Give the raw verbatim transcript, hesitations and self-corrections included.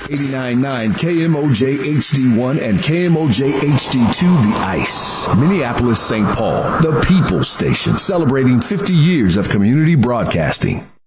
eighty-nine point nine K M O J H D one and K M O J H D two, The Ice. Minneapolis, Saint Paul, the People's Station, celebrating fifty years of community broadcasting.